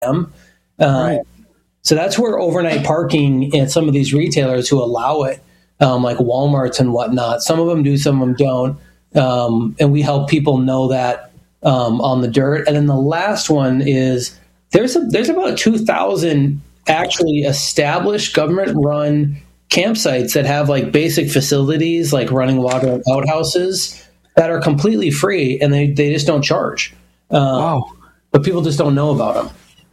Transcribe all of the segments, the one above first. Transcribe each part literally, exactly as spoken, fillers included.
Um, right. So that's where overnight parking at some of these retailers who allow it, um, like Walmarts and whatnot, some of them do, some of them don't. Um, and we help people know that um, on the dirt. And then the last one is there's a, there's about two thousand actually established government-run campsites that have like basic facilities like running water and outhouses that are completely free, and they, they just don't charge. Uh, wow. But people just don't know about them.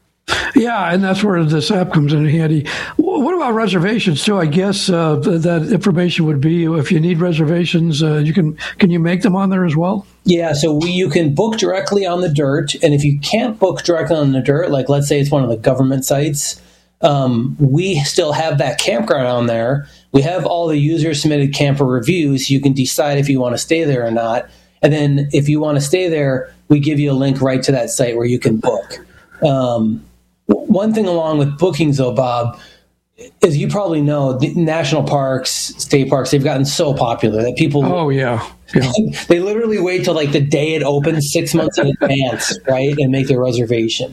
Yeah, and that's where this app comes in handy. What about reservations too? I guess uh, that information would be if you need reservations, uh, you can can you make them on there as well? Yeah, so we, you can book directly on the dirt, and if you can't book directly on the dirt, like let's say it's one of the government sites, um, we still have that campground on there. We have all the user submitted camper reviews. You can decide if you want to stay there or not, and then if you want to stay there, we give you a link right to that site where you can book. Um, One thing along with bookings, though, Bob, as you probably know, the national parks, state parks, they've gotten so popular that people... Oh, yeah. yeah. They literally wait till like the day it opens six months in advance, right, and make their reservation.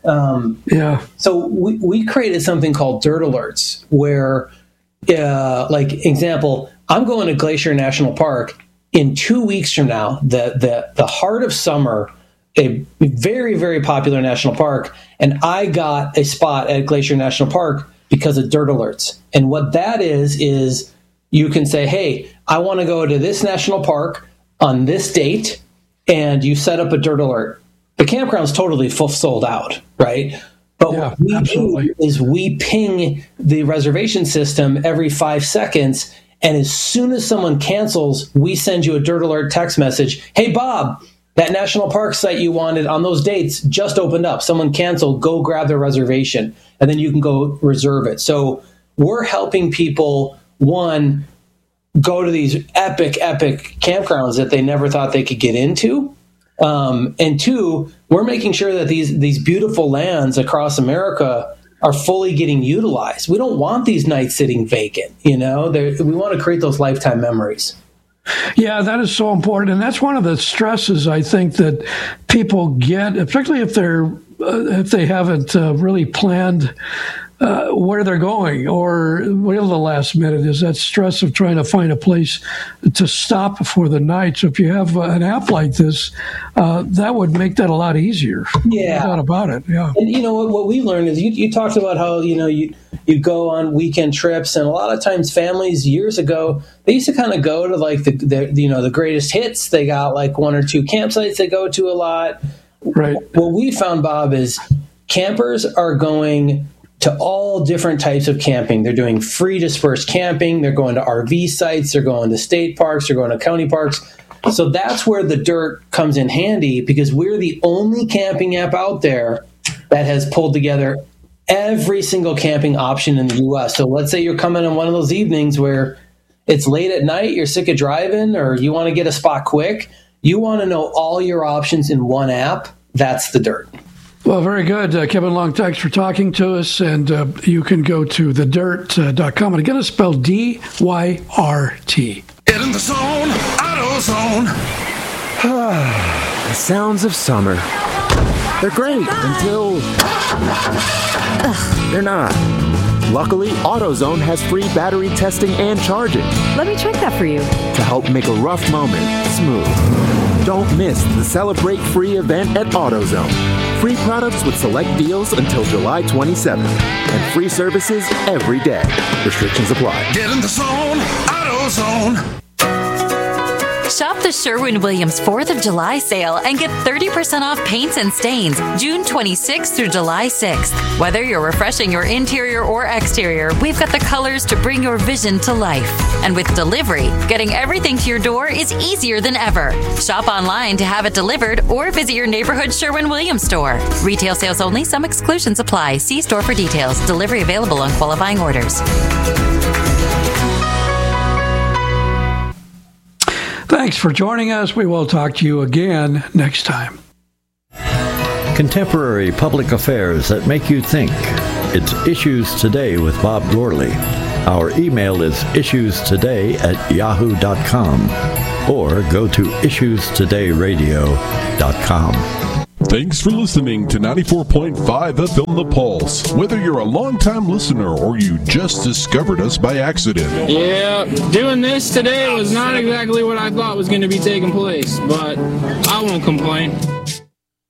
Um, yeah. So we, we created something called Dirt Alerts where, uh, like, example, I'm going to Glacier National Park in two weeks from now, the the the heart of summer, a very, very popular national park, and I got a spot at Glacier National Park because of Dirt Alerts. And what that is, is you can say, hey, I want to go to this national park on this date, and you set up a Dirt Alert. The campground's totally full sold out, right? But yeah, what we absolutely. do is we ping the reservation system every five seconds, and as soon as someone cancels, we send you a Dirt Alert text message. Hey, Bob, that national park site you wanted on those dates just opened up. Someone canceled. Go grab their reservation, and then you can go reserve it. So we're helping people, one, go to these epic, epic campgrounds that they never thought they could get into. Um, and two, we're making sure that these these beautiful lands across America are fully getting utilized. We don't want these nights sitting vacant. You know, They're, we want to create those lifetime memories. Yeah, that is so important, and that's one of the stresses I think that people get, particularly if they're uh, if they haven't uh, really planned uh, where they're going or wait till the last minute. Is that stress of trying to find a place to stop for the night? So if you have uh, an app like this, uh, that would make that a lot easier. Yeah, no doubt about it. Yeah, and you know what, what we learned is you, you talked about how you know you. You go on weekend trips, and a lot of times families years ago, they used to kind of go to like the, the you know the greatest hits. They got like one or two campsites they go to a lot. Right. What we found, Bob, is campers are going to all different types of camping. They're doing free dispersed camping. They're going to R V sites. They're going to state parks. They're going to county parks. So that's where the Dirt comes in handy, because we're the only camping app out there that has pulled together every single camping option in the U S. So let's say you're coming on one of those evenings where it's late at night, you're sick of driving, or you want to get a spot quick. You want to know all your options in one app. That's the Dirt. Well, very good. Uh, Kevin Long, thanks for talking to us. And uh, you can go to the dirt dot com. And again, it's spelled D Y R T. Get in the zone, auto zone. The sounds of summer. They're great until... Ugh, they're not. Luckily, AutoZone has free battery testing and charging. Let me check that for you. To help make a rough moment smooth. Don't miss the Celebrate Free event at AutoZone. Free products with select deals until July twenty-seventh. And free services every day. Restrictions apply. Get in the zone, AutoZone. Shop the Sherwin-Williams fourth of July sale and get thirty percent off paints and stains June twenty-sixth through July sixth. Whether you're refreshing your interior or exterior, we've got the colors to bring your vision to life. And with delivery, getting everything to your door is easier than ever. Shop online to have it delivered or visit your neighborhood Sherwin-Williams store. Retail sales only. Some exclusions apply. See store for details. Delivery available on qualifying orders. Thanks for joining us. We will talk to you again next time. Contemporary public affairs that make you think. It's Issues Today with Bob Gourley. Our email is issues today at yahoo dot com or go to issues today radio dot com. Thanks for listening to ninety-four point five F M The Pulse. Whether you're a longtime listener or you just discovered us by accident. Yeah, doing this today was not exactly what I thought was going to be taking place, but I won't complain.